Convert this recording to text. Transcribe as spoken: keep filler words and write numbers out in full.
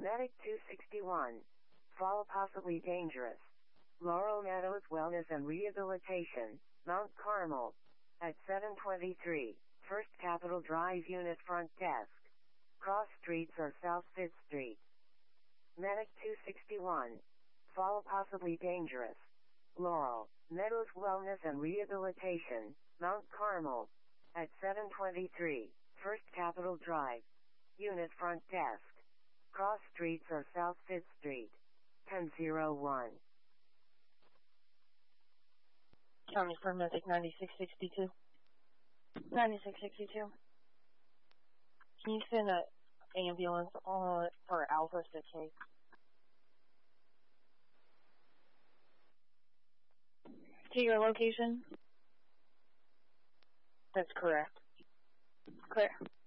Medic two sixty-one. Fall possibly dangerous. Laurel Meadows Wellness and Rehabilitation, Mount Carmel. At seven twenty-three, First Capitol Drive Unit Front Desk. Cross streets or South fifth Street. Medic two sixty-one. Fall possibly dangerous. Laurel Meadows Wellness and Rehabilitation, Mount Carmel. At seven twenty-three, First Capitol Drive. Unit Front Desk. Cross streets or South fifth Street. ten oh one. County for Medic ninety-six sixty-two. ninety-six sixty-two. Can you send an ambulance on for Alpha six eight? To your location? That's correct. Clear.